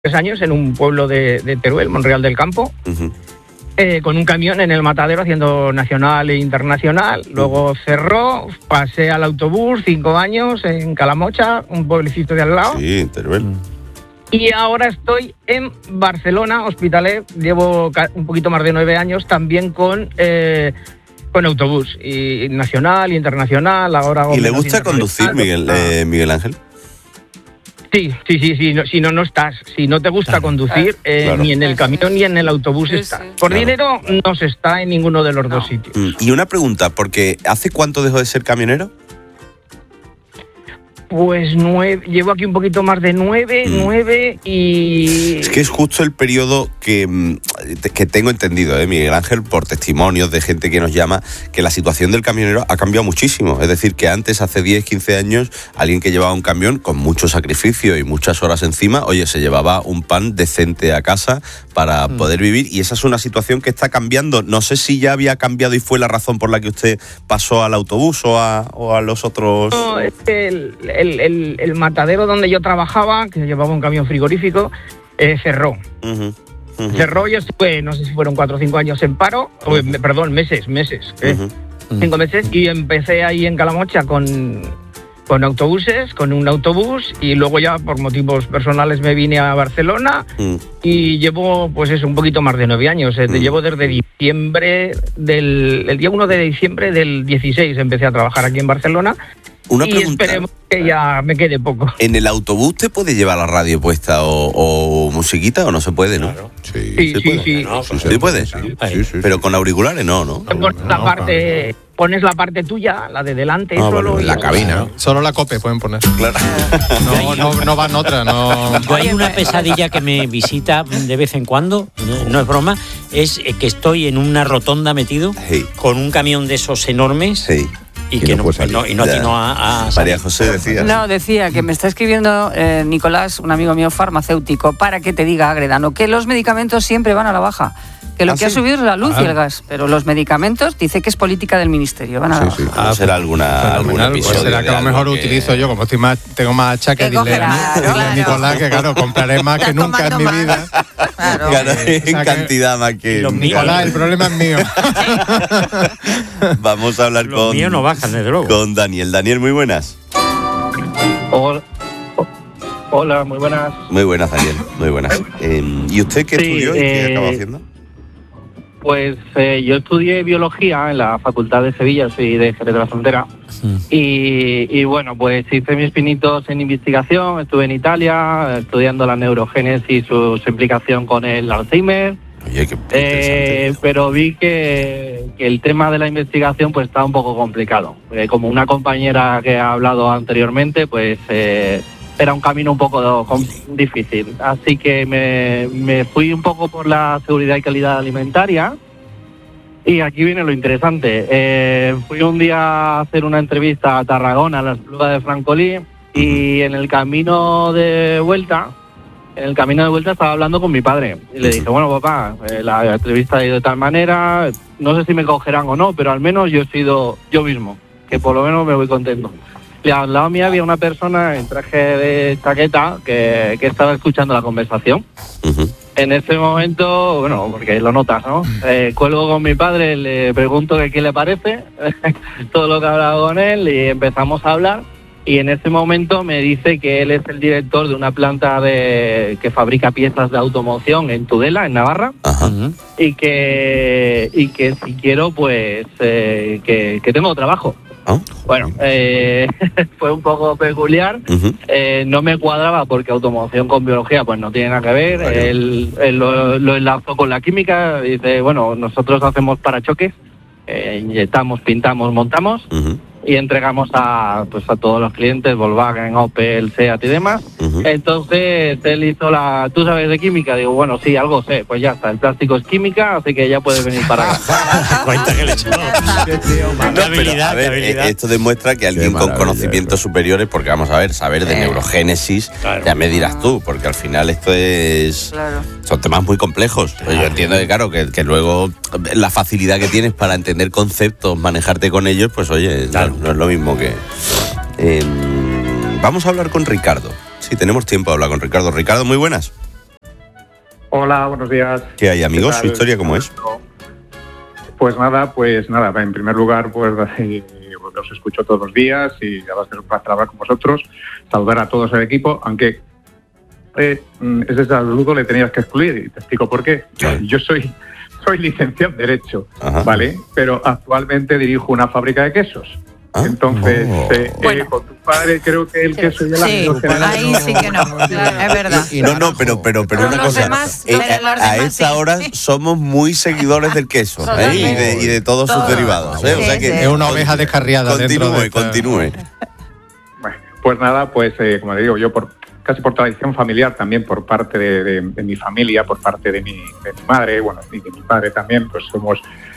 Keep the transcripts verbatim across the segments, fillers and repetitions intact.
tres años en un pueblo de, de Teruel, Monreal del Campo, uh-huh. eh, con un camión en el matadero haciendo nacional e internacional. Luego uh-huh. cerró, pasé al autobús, cinco años en Calamocha, un pueblecito de al lado. Sí, Teruel. Y ahora estoy en Barcelona, Hospitalet, llevo un poquito más de nueve años también con... Eh, con autobús, y nacional, internacional, ahora... ¿Y le gusta conducir, Miguel, eh, Miguel Ángel? Sí, sí, sí, sí, no, si no, no estás. Si no te gusta claro. conducir, eh, claro. ni en el camión ni en el autobús sí, estás. Sí. Por claro. dinero no se está en ninguno de los no. dos sitios. Y una pregunta, porque ¿hace cuánto dejó de ser camionero? Pues nueve, llevo aquí un poquito más de nueve, mm. nueve y... Es que es justo el periodo que, que tengo entendido, ¿eh, Miguel Ángel, por testimonios de gente que nos llama, que la situación del camionero ha cambiado muchísimo. Es decir, que antes, hace diez, quince años, alguien que llevaba un camión con mucho sacrificio y muchas horas encima, oye, se llevaba un pan decente a casa para mm. poder vivir, y esa es una situación que está cambiando. No sé si ya había cambiado y fue la razón por la que usted pasó al autobús o a, o a los otros... No, es que el... El, el, el matadero donde yo trabajaba, que llevaba un camión frigorífico, eh, cerró. Uh-huh, uh-huh. Cerró y estuve, no sé si fueron cuatro o cinco años en paro, uh-huh. o, perdón, meses, meses, ¿eh? uh-huh. cinco meses, y empecé ahí en Calamocha con, con autobuses, con un autobús, y luego ya por motivos personales me vine a Barcelona, uh-huh. y llevo, pues eso, un poquito más de nueve años. Eh, uh-huh. Llevo desde diciembre, del el día uno de diciembre del dieciséis empecé a trabajar aquí en Barcelona. Una y pregunta. Esperemos que ya me quede poco. ¿En el autobús te puede llevar la radio puesta o, o musiquita o no se puede, no? Claro. Sí, sí, sí. puede? Sí, no, sí, sí, ¿sí puede? Sí, sí, sí. Pero con auriculares no, ¿no? Pones la no, parte, pones la parte tuya, la de delante, ah, solo. Bueno, la cabina. ¿No? Solo la COPE pueden poner. Claro. No, no, no van otra, no. Yo hay una pesadilla que me visita de vez en cuando, no, no es broma, es que estoy en una rotonda metido hey. con un camión de esos enormes. Sí. Y, y que no, no, no, y no atino a, a María José decía. No, decía que me está escribiendo eh, Nicolás, un amigo mío farmacéutico, para que te diga, Agredano, que los medicamentos siempre van a la baja. Que lo ¿Ah, que sí? ha subido es la luz ah. y el gas, pero los medicamentos dice que es política del ministerio, van a la sí, baja. sí. Ah, será alguna, algún episodio. Pues será que a lo mejor que... utilizo yo, como estoy más, tengo más achaque, Que dile, cogerá, dile claro. a Nicolás que claro, compraré más que nunca en mi más. vida. Claro. Claro, en o sea, cantidad más que... Los Nicolás, el problema es mío. Vamos a hablar Los con... míos no bajan, desde luego. Con Daniel. Daniel, muy buenas. Hola. Hola, muy buenas. Muy buenas, Daniel, muy buenas. Eh, ¿Y usted qué sí, estudió y eh, qué acabó haciendo? Pues eh, yo estudié biología en la Facultad de Sevilla, soy de Jerez de la Frontera. Sí. Y, y bueno, pues hice mis pinitos en investigación, estuve en Italia estudiando la neurogénesis, su, su implicación con el Alzheimer. Oye, qué eh, pero vi que, que el tema de la investigación pues está un poco complicado. Eh, como una compañera que ha hablado anteriormente, pues eh, era un camino un poco difícil. Así que me, me fui un poco por la seguridad y calidad alimentaria. Y aquí viene lo interesante. Eh, fui un día a hacer una entrevista a Tarragona, a la Espluga de Francolí, y en el camino de vuelta, en el camino de vuelta estaba hablando con mi padre. Y le dije, bueno, papá, eh, la entrevista ha ido de tal manera, no sé si me cogerán o no, pero al menos yo he sido yo mismo, que por lo menos me voy contento. Y al lado mío había una persona en traje de chaqueta que, que estaba escuchando la conversación. Uh-huh. En ese momento, bueno, porque lo notas, ¿no? Eh, cuelgo con mi padre, le pregunto que qué le parece, todo lo que he hablado con él, y empezamos a hablar. Y en ese momento me dice que él es el director de una planta de que fabrica piezas de automoción en Tudela, en Navarra. Uh-huh. y que y que si quiero, pues, eh, que, que tengo trabajo. ¿Oh? Bueno, eh, fue un poco peculiar. Uh-huh. eh, no me cuadraba porque automoción con biología pues no tiene nada que ver. Vale. Él, él lo, lo enlazó con la química. Dice, bueno, nosotros hacemos parachoques, eh, inyectamos, pintamos, montamos. Uh-huh. Y entregamos a pues a todos los clientes, Volkswagen, Opel, Seat y demás. Uh-huh. Entonces él hizo la... ¿Tú sabes de química? Digo, bueno, sí, algo sé. Pues ya está, el plástico es química, así que ya puedes venir para acá. Cuenta que le echó. No, pero, a ver, esto demuestra que alguien con conocimientos eso. superiores, porque vamos a ver, saber de eh. neurogénesis, claro. ya me dirás tú, porque al final esto es... Claro. Son temas muy complejos. Claro. Pues yo entiendo que, claro, que, que luego la facilidad que tienes para entender conceptos, manejarte con ellos, pues oye... Claro. No es lo mismo que... Eh, vamos a hablar con Ricardo. Sí, tenemos tiempo de hablar con Ricardo. Ricardo, muy buenas. Hola, buenos días. ¿Qué hay, amigos? ¿Qué ¿Su tal? historia cómo es? Pues nada, pues nada, en primer lugar, pues eh, os escucho todos los días y la verdad es que es un placer hablar con vosotros, saludar a todos el equipo, aunque eh, ese saludo le tenías que excluir y te explico por qué. Vale. Yo soy, soy licenciado en Derecho, Ajá. ¿vale? Pero actualmente dirijo una fábrica de quesos. Ah, Entonces, oh. eh, Bueno. eh, con tu padre creo que el queso y el Sí, ácido ahí sí que no, es verdad. Y- y No, no, pero, pero, pero Pero una los cosa. demás- eh, pero los a demás esta sí. hora somos muy seguidores del queso, ¿eh? y, de, y de todos sus Todo. derivados. ¿eh? O sea Sí, que sí. Es una oveja descarriada dentro Continúe, de esta- continúe. Bueno, pues nada, pues eh, como le digo, yo por casi por tradición familiar también, por parte de, de- de mi familia, por parte de mi, de mi madre, bueno, y de mi padre también, pues somos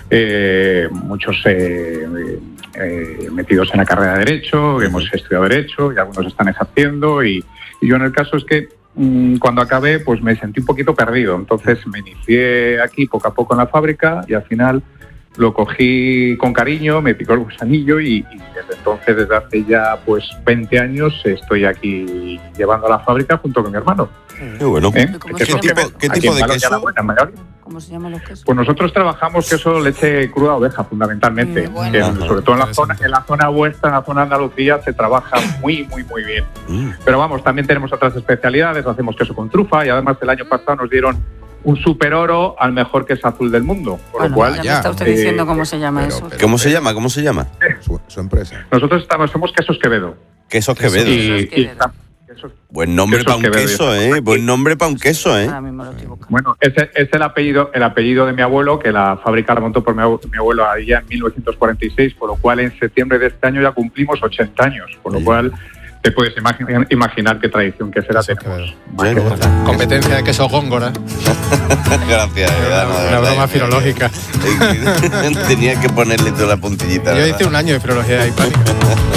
eh, muchos eh, eh, metidos en la carrera de Derecho, hemos estudiado Derecho y algunos están ejerciendo y, y yo en el caso es que mm, cuando acabé pues me sentí un poquito perdido, entonces me inicié aquí poco a poco en la fábrica y al final lo cogí con cariño, me picó el gusanillo y, y desde entonces, desde hace ya pues veinte años, estoy aquí llevando a la fábrica junto con mi hermano. Qué bueno. ¿eh? ¿Cómo ¿Qué se tipo, llama? qué Aquí tipo en de Valor de queso? Alabuena, en Valladolid. ¿Cómo se llaman los quesos? Pues nosotros trabajamos queso leche cruda oveja, fundamentalmente. Mm, bueno. Que, Ajá. sobre todo en la zona, en la zona vuestra, en la zona de Andalucía, se trabaja muy, muy, muy bien. Mm. Pero vamos, también tenemos otras especialidades, hacemos queso con trufa y además el año pasado nos dieron un super oro al mejor queso azul del mundo. Por Bueno, lo cual, ya me ya. está usted Eh, diciendo cómo se llama pero- eso. pero- ¿Cómo se llama? ¿Cómo se llama? Su, su empresa. nosotros estamos, somos quesos Quevedo. Quesos Quevedo. Y, Quesos y Quevedo. está- quesos- Buen nombre Quesos para un Quevedo. queso, ¿eh? Buen nombre para un queso, ¿eh? Ahora mismo lo estoy buscando. Bueno, ese es el apellido, el apellido de mi abuelo, que la fábrica la montó por mi abuelo, mi abuelo allá en mil novecientos cuarenta y seis, por lo cual en septiembre de este año ya cumplimos ochenta años, por lo Sí. cual te puedes imagi- imaginar qué tradición que será Quesos tenemos. Quevedo. Más que Bueno. otra. Competencia de queso góngora. Gracias, de verdad, no, de Una verdad. broma filológica. Tenía que ponerle toda la puntillita. Yo ¿verdad? hice un año de filología hispánica.